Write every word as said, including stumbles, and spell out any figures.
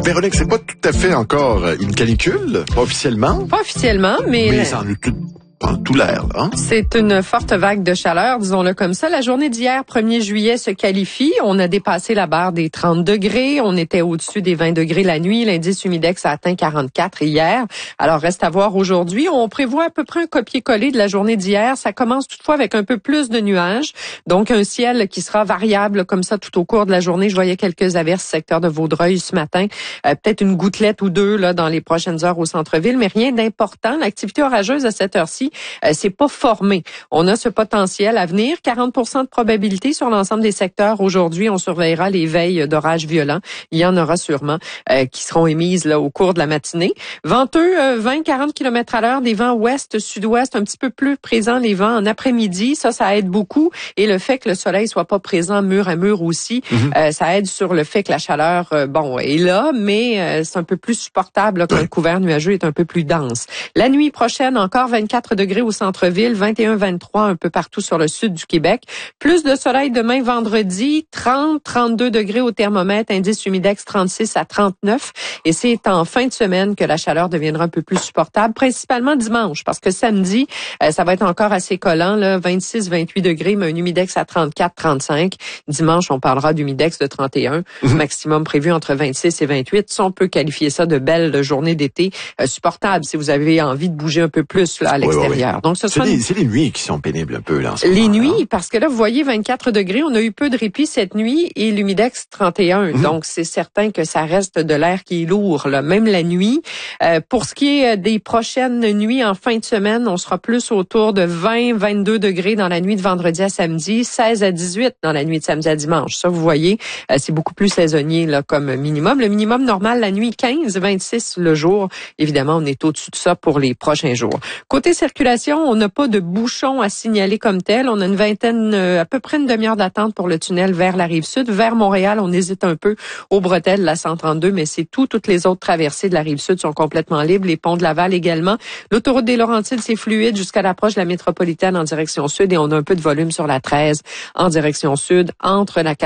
Véronique, c'est pas tout à fait encore une canicule, pas officiellement. Pas officiellement, mais... Mais ça en est tout, en tout l'air, là. Hein? C'est une forte vague de chaleur, disons-le comme ça. La journée d'hier, premier juillet, se qualifie. On a dépassé la barre des trente degrés. On était au-dessus des vingt degrés la nuit. L'indice humidex a atteint quarante-quatre hier. Alors, reste à voir aujourd'hui. On prévoit à peu près un copier-coller de la journée d'hier. Ça commence toutefois avec un peu plus de nuages. Donc, un ciel qui sera variable comme ça tout au cours de la journée. Je voyais quelques averses secteur de Vaudreuil ce matin. Euh, peut-être une gouttelette ou deux là dans les prochaines heures au centre-ville, mais rien d'important. L'activité orageuse à cette heure-ci, euh, c'est pas formé. On a ce potentiel à venir. quarante pour cent de probabilité sur l'ensemble des secteurs. Aujourd'hui, on surveillera les veilles d'orages violents. Il y en aura sûrement euh, qui seront émises là au cours de la matinée. Venteux, euh, vingt à quarante kilomètres à l'heure, des vents ouest, sud-ouest, un petit peu plus présents les vents en après-midi. Ça, ça aide beaucoup. Et le fait que le soleil soit pas présent mur à mur aussi, mm-hmm. euh, ça aide sur le fait que la chaleur, euh, bon, est là, mais euh, c'est un peu plus supportable là, quand oui. le couvert nuageux est un peu plus dense. La nuit prochaine, encore vingt-quatre degrés au centre-ville, vingt et un à vingt-trois un peu partout sur le sud du Québec. Plus de soleil demain vendredi, trente à trente-deux degrés au thermomètre, indice humidex trente-six à trente-neuf. Et c'est en fin de semaine que la chaleur deviendra un peu plus supportable, principalement dimanche, parce que samedi, euh, ça va être encore assez collant, là, vingt-six à vingt-huit degrés, mais un humidex à trente-quatre à trente-cinq. Dimanche, on parlera d'humidex de trente et un, mmh. maximum prévu entre vingt-six et vingt-huit. Ça, on peut qualifier ça de belles journées d'été euh, supportables si vous avez envie de bouger un peu plus là, à l'extérieur. Oui, oui, oui. Donc, ce c'est, sera les, une... c'est les nuits qui sont pénibles un peu là. En ce les moment, nuits, là. Parce que là, vous voyez, vingt-quatre degrés, on a eu peu de répit cette nuit et l'humidex trente et un. Mmh. Donc, c'est certain que ça reste de l'air qui est lourd, là, même la nuit. Euh, pour ce qui est des prochaines nuits en fin de semaine, on sera plus autour de vingt à vingt-deux degrés dans la nuit de vendredi à samedi, seize à dix-huit dans la nuit de samedi à dimanche. Ça, vous voyez, euh, c'est beaucoup plus saisonnier là comme minimum. Le minimum normal la nuit, quinze à vingt-six le jour. Évidemment, on est au-dessus de ça pour les prochains jours. Côté circulation, on n'a pas de bouchons à signaler comme tel. On a une vingtaine, à peu près une demi-heure d'attente pour le tunnel vers la Rive-Sud. Vers Montréal, on hésite un peu aux bretelles de la cent trente-deux, mais c'est tout. Toutes les autres traversées de la Rive-Sud sont complètement libres. Les ponts de Laval également. L'autoroute des Laurentides, c'est fluide jusqu'à l'approche de la métropolitaine en direction sud et on a un peu de volume sur la treize en direction sud entre la